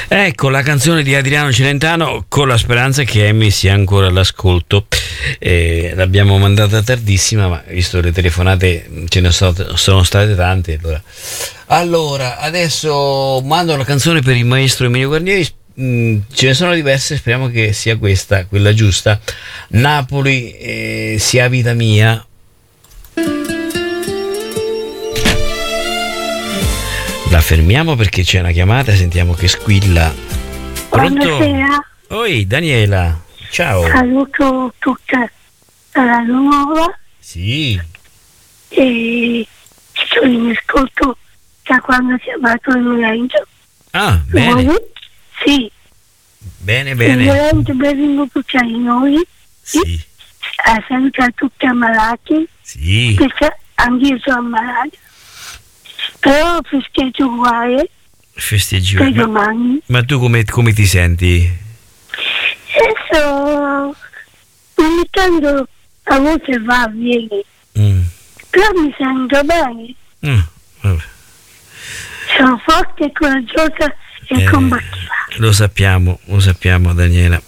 Ecco la canzone di Adriano Celentano, con la speranza che Amy sia ancora all'ascolto. L'abbiamo mandata tardissima, ma visto le telefonate ce ne sono state tante. Allora, adesso mando la canzone per il maestro Emilio Guarnieri. Ce ne sono diverse, speriamo che sia questa, quella giusta. Napoli, sia vita mia. La fermiamo perché c'è una chiamata, sentiamo che squilla. Pronto? Buonasera. Oi, Daniela, ciao. Saluto tutta la nuova. Sì. E sono in ascolto da quando ha chiamato Lorenzo. Ah, bene. Sì. Bene, bene. Lorenzo, benvenuto tra di noi. Sì. Saluta tutti ammalati. Sì. Perché anch'io sono ammalato. Però festeggio uguale. Festeggi. Per domani. Ma tu come ti senti? Adesso ogni tanto a volte va, vieni. Però mi sento bene. Vabbè. Sono forte e coraggiosa e combattiva. Lo sappiamo Daniela.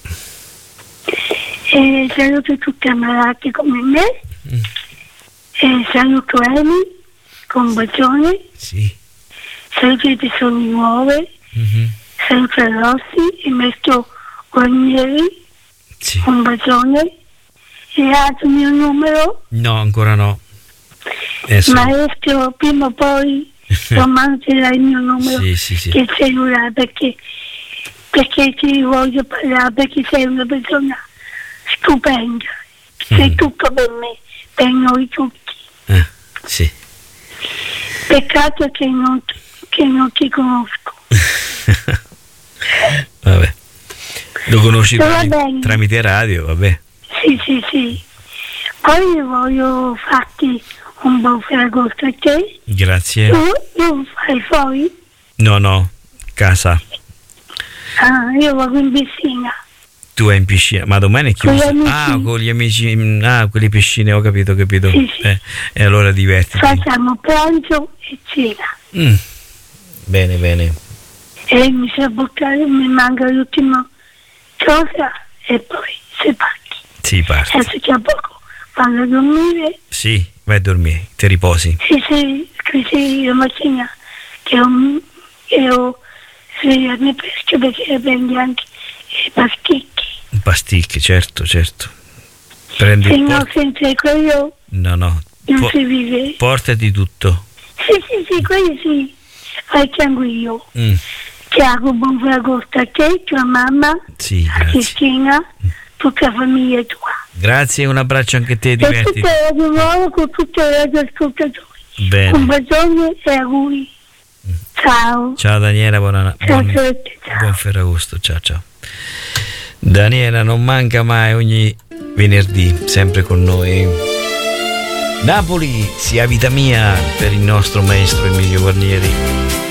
E saluto tutti ammalati come me. E saluto Amy con un bacione. Sì. Saluto le persone nuove. Saluto Rossi, il maestro Guarnieri. Sì. Un bacione. E ha il mio numero? No, ancora no. Maestro, prima o poi manderà il mio numero sì. del cellulare perché ti voglio parlare, perché sei una persona stupenda. Sei tutto per me, per noi tutti. Sì. Peccato che non ti conosco. Vabbè. Lo conosci tramite radio, vabbè. Sì. Poi voglio farti un buon Ferragosto a te. Grazie. Tu fai fuori? No, casa. Io vado in piscina. Tu vai in piscina, ma domani è chiuso. Con gli amici. Quelle piscine, ho capito. Sì. E allora divertiti. Facciamo pranzo e cena. Bene. E mi sa buttare, mi manca l'ultima cosa e poi si parte. Sì, parti. Adesso c'è poco, vado a dormire. Sì, vai a dormire, ti riposi. Sì, così la mattina che io svegliarmi presto perché prendi anche i pasticchi. Pasticche, certo. Prendi se no senza quello non si vive. Portati tutto. Sì, quello sì. Fai tranquillo. Ti auguro buon Ferragosto a te, tua mamma, sì, a Cristina, tutta la famiglia tua. Grazie, un abbraccio anche a te, divertiti. E tutte di nuovo con tutti i radioascoltatori. Bene. Un bacione e auguri. Ciao. Ciao Daniela, buon Ferragosto, ciao. Daniela non manca mai ogni venerdì, sempre con noi. Napoli, sia vita mia, per il nostro maestro Emilio Guarnieri.